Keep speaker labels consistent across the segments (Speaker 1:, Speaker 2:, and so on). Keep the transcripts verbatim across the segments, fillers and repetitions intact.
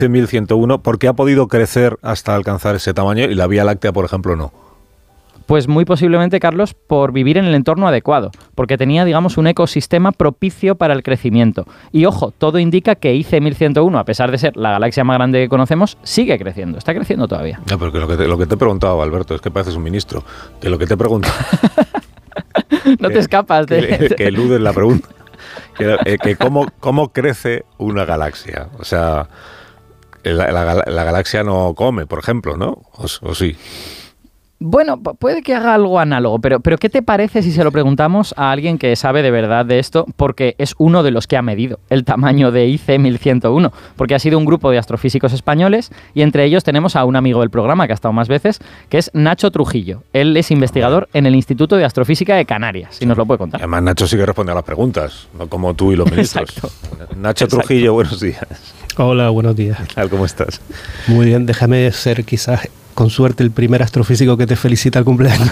Speaker 1: mil ciento uno, ¿por qué ha podido crecer hasta alcanzar ese tamaño y la Vía Láctea, por ejemplo, no?
Speaker 2: Pues muy posiblemente, Carlos, por vivir en el entorno adecuado, porque tenía, digamos, un ecosistema propicio para el crecimiento. Y ojo, todo indica que I C mil ciento uno, a pesar de ser la galaxia más grande que conocemos, sigue creciendo, está creciendo todavía.
Speaker 1: No, porque lo que te, lo que te he preguntado, Alberto, es que pareces un ministro, que lo que te he preguntado...
Speaker 2: no
Speaker 1: que,
Speaker 2: te escapas de...
Speaker 1: Que, que eludes la pregunta. Que, eh, que cómo, cómo crece una galaxia. O sea, la, la, la galaxia no come, por ejemplo, ¿no? O, o sí.
Speaker 2: Bueno, puede que haga algo análogo, pero, pero ¿qué te parece si se lo preguntamos a alguien que sabe de verdad de esto? Porque es uno de los que ha medido el tamaño de I C mil ciento uno, porque ha sido un grupo de astrofísicos españoles y entre ellos tenemos a un amigo del programa que ha estado más veces, que es Nacho Trujillo. Él es investigador en el Instituto de Astrofísica de Canarias, si nos lo puede contar.
Speaker 1: Además, Nacho sí que responde a las preguntas, no como tú y los ministros.
Speaker 2: Exacto.
Speaker 1: Nacho
Speaker 2: Exacto.
Speaker 1: Trujillo, buenos días.
Speaker 3: Hola, buenos días.
Speaker 1: ¿Qué tal? ¿Cómo estás?
Speaker 3: Muy bien, déjame ser quizás... con suerte el primer astrofísico que te felicita el cumpleaños.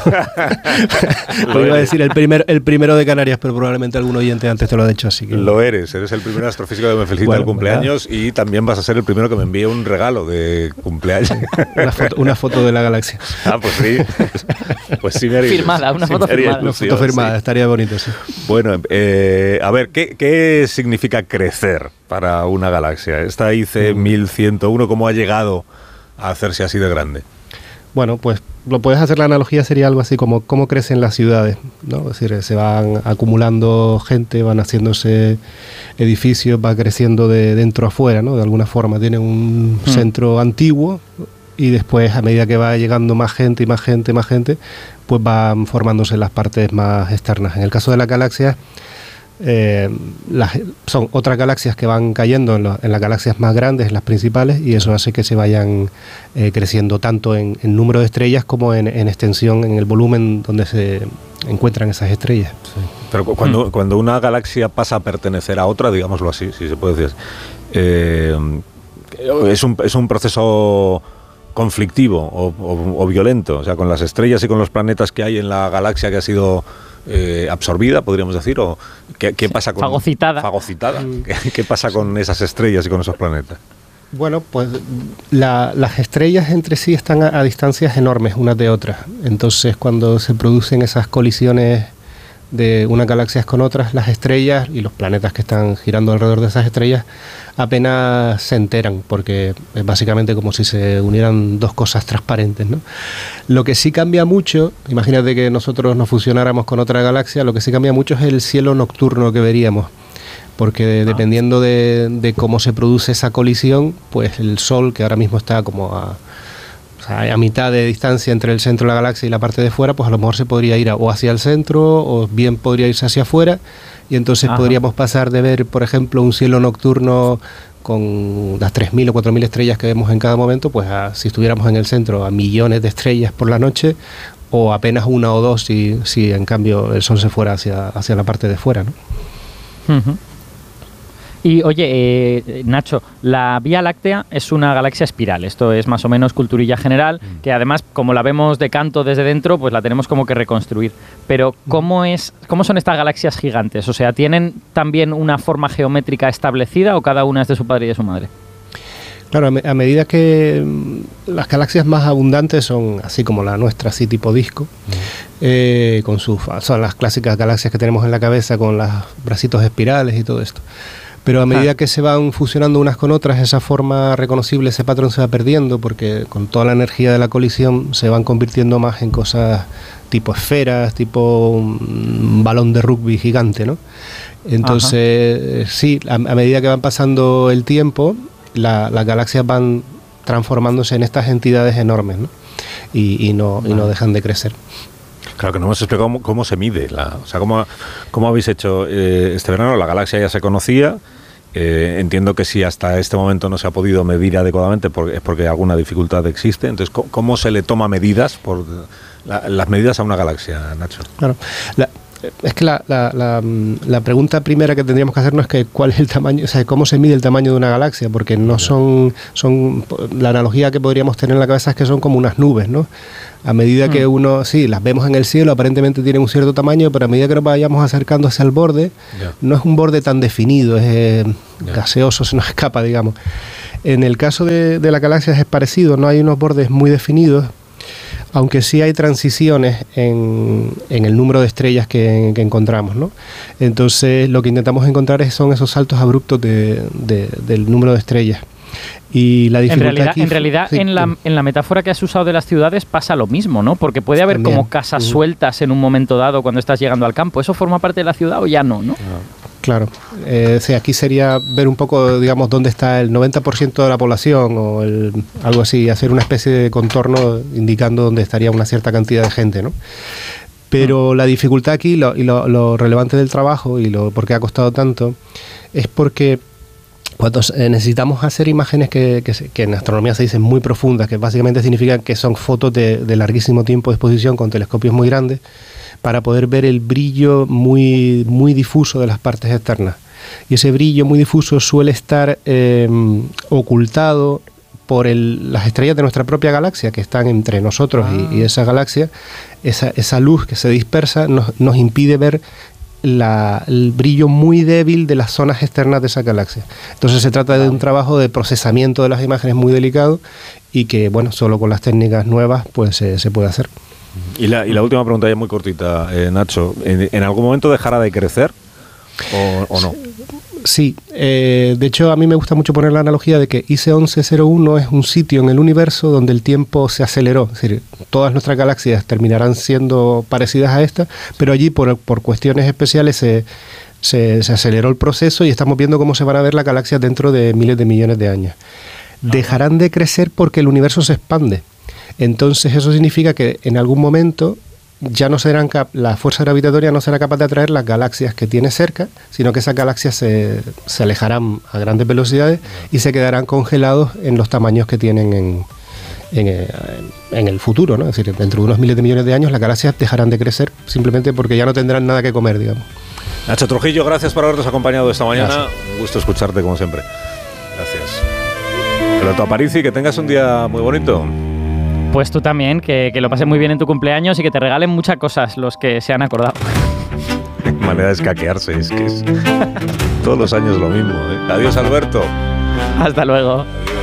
Speaker 3: Lo iba a decir el, primer, el primero de Canarias, pero probablemente algún oyente antes te lo ha dicho, así que...
Speaker 1: Lo eres, eres el primer astrofísico que me felicita
Speaker 3: bueno,
Speaker 1: el cumpleaños ¿verdad? Y también vas a ser el primero que me envíe un regalo de cumpleaños.
Speaker 3: Una foto, una foto de la galaxia.
Speaker 1: Ah, pues sí. Pues sí me haría
Speaker 2: firmada, una
Speaker 1: sí
Speaker 2: foto firmada.
Speaker 3: Una foto firmada, sí. Estaría bonito, sí.
Speaker 1: Bueno, eh, a ver, ¿qué, ¿qué significa crecer para una galaxia? Esta I C mil ciento uno, ¿cómo ha llegado a hacerse así de grande?
Speaker 3: Bueno, pues lo puedes hacer, la analogía sería algo así como cómo crecen las ciudades, ¿no? Es decir, se van acumulando gente, van haciéndose edificios, va creciendo de dentro a afuera, ¿no? De alguna forma, tiene un mm. centro antiguo y después, a medida que va llegando más gente y más gente, más gente, pues van formándose las partes más externas. En el caso de la galaxia, Eh, las, son otras galaxias que van cayendo en, lo, en las galaxias más grandes, en las principales, y eso hace que se vayan eh, creciendo tanto en, en número de estrellas como en, en extensión, en el volumen donde se encuentran esas estrellas.
Speaker 1: Sí. Pero cu cuando, mm. cuando una galaxia pasa a pertenecer a otra, digámoslo así, si se puede decir, eh, es, un, es un proceso conflictivo o, o, o violento, o sea, con las estrellas y con los planetas que hay en la galaxia que ha sido Eh, absorbida, podríamos decir, o qué, qué pasa con
Speaker 2: fagocitada,
Speaker 1: fagocitada? ¿Qué, qué pasa con esas estrellas y con esos planetas?
Speaker 3: Bueno, pues la, las estrellas entre sí están a, a distancias enormes unas de otras, entonces cuando se producen esas colisiones de unas galaxias con otras, las estrellas y los planetas que están girando alrededor de esas estrellas apenas se enteran, porque es básicamente como si se unieran dos cosas transparentes, ¿no? Lo que sí cambia mucho, imagínate que nosotros nos fusionáramos con otra galaxia, lo que sí cambia mucho es el cielo nocturno que veríamos, porque ah. dependiendo de, de cómo se produce esa colisión, pues el Sol, que ahora mismo está como a... O sea, a mitad de distancia entre el centro de la galaxia y la parte de fuera, pues a lo mejor se podría ir a, o hacia el centro o bien podría irse hacia afuera y entonces Ajá. podríamos pasar de ver, por ejemplo, un cielo nocturno con las tres mil o cuatro mil estrellas que vemos en cada momento, pues a, si estuviéramos en el centro, a millones de estrellas por la noche, o apenas una o dos si, si en cambio el Sol se fuera hacia, hacia la parte de fuera, ¿no?
Speaker 2: Uh-huh. Y oye, eh, Nacho, la Vía Láctea es una galaxia espiral, esto es más o menos culturilla general, que además, como la vemos de canto desde dentro, pues la tenemos como que reconstruir. Pero, ¿cómo es, cómo son estas galaxias gigantes? O sea, ¿tienen también una forma geométrica establecida o cada una es de su padre y de su madre?
Speaker 3: Claro, a, me, a medida que mm, las galaxias más abundantes son así como la nuestra, así tipo disco, mm. eh, con sus, son las clásicas galaxias que tenemos en la cabeza con los bracitos espirales y todo esto. Pero a medida ah. que se van fusionando unas con otras, esa forma reconocible, ese patrón se va perdiendo, porque con toda la energía de la colisión se van convirtiendo más en cosas tipo esferas, tipo un balón de rugby gigante, ¿no? Entonces, Ajá. sí, a, a medida que van pasando el tiempo, la, las galaxias van transformándose en estas entidades enormes, ¿no? Y, y, no, y no dejan de crecer.
Speaker 1: Claro, que no hemos explicado cómo, cómo se mide, la, o sea, cómo, cómo habéis hecho eh, este verano. La galaxia ya se conocía, eh, entiendo que si hasta este momento no se ha podido medir adecuadamente porque, es porque alguna dificultad existe. Entonces, ¿cómo, cómo se le toma medidas, por la, las medidas a una galaxia, Nacho? Claro,
Speaker 3: la, es que la, la, la, la pregunta primera que tendríamos que hacernos es que cuál es el tamaño, o sea, cómo se mide el tamaño de una galaxia, porque no son, son, la analogía que podríamos tener en la cabeza es que son como unas nubes, ¿no? A medida mm. que uno, sí, las vemos en el cielo, aparentemente tienen un cierto tamaño, pero a medida que nos vayamos acercando hacia el borde, yeah. no es un borde tan definido, es eh, yeah. gaseoso, se nos escapa, digamos. En el caso de, de las galaxias es parecido, no hay unos bordes muy definidos, aunque sí hay transiciones en, en el número de estrellas que, que encontramos, ¿no? Entonces lo que intentamos encontrar es, son esos saltos abruptos de, de, del número de estrellas. Y la dificultad
Speaker 2: en realidad,
Speaker 3: aquí,
Speaker 2: en, realidad
Speaker 3: sí,
Speaker 2: en, la, en la metáfora que has usado de las ciudades pasa lo mismo, ¿no? Porque puede haber
Speaker 3: también,
Speaker 2: como casas
Speaker 3: uh-huh.
Speaker 2: sueltas en un momento dado cuando estás llegando al campo. ¿Eso forma parte de la ciudad o ya no, no?
Speaker 3: Claro. Eh, o sea, aquí sería ver un poco, digamos, dónde está el noventa por ciento de la población o el, algo así, hacer una especie de contorno indicando dónde estaría una cierta cantidad de gente, ¿no? Pero la dificultad aquí lo, y lo, lo relevante del trabajo y lo por qué ha costado tanto es porque cuando necesitamos hacer imágenes que, que, que en astronomía se dicen muy profundas, que básicamente significan que son fotos de, de larguísimo tiempo de exposición con telescopios muy grandes, para poder ver el brillo muy, muy difuso de las partes externas. Y ese brillo muy difuso suele estar eh, ocultado por el, las estrellas de nuestra propia galaxia, que están entre nosotros ah. y, y esa galaxia. Esa, esa luz que se dispersa nos, nos impide ver La, el brillo muy débil de las zonas externas de esa galaxia. Entonces se trata de un trabajo de procesamiento de las imágenes muy delicado y que, bueno, solo con las técnicas nuevas pues se, se puede hacer.
Speaker 1: Y la, y la última pregunta ya muy cortita, eh, Nacho, ¿en, ¿en algún momento dejará de crecer o, o no?
Speaker 3: Sí, eh, de hecho a mí me gusta mucho poner la analogía de que I C once cero uno es un sitio en el universo donde el tiempo se aceleró, es decir, todas nuestras galaxias terminarán siendo parecidas a esta, pero allí por, por cuestiones especiales se, se, se aceleró el proceso y estamos viendo cómo se van a ver las galaxias dentro de miles de millones de años. Dejarán de crecer porque el universo se expande, entonces eso significa que en algún momento ya no serán cap- la fuerza gravitatoria no será capaz de atraer las galaxias que tiene cerca, sino que esas galaxias se, se alejarán a grandes velocidades y se quedarán congelados en los tamaños que tienen en, en, en el futuro, ¿no? Es decir, dentro de unos miles de millones de años las galaxias dejarán de crecer simplemente porque ya no tendrán nada que comer, digamos.
Speaker 1: Nacho Trujillo, gracias por habernos acompañado esta mañana.
Speaker 3: Gracias.
Speaker 1: Un gusto escucharte como siempre. Gracias. Piloto Aparici, que tengas un día muy bonito.
Speaker 2: Pues tú también, que, que lo pases muy bien en tu cumpleaños y que te regalen muchas cosas los que se han acordado.
Speaker 1: Manera de escaquearse, es que es todos los años lo mismo, ¿eh? Adiós, Alberto.
Speaker 2: Hasta luego.
Speaker 1: Adiós.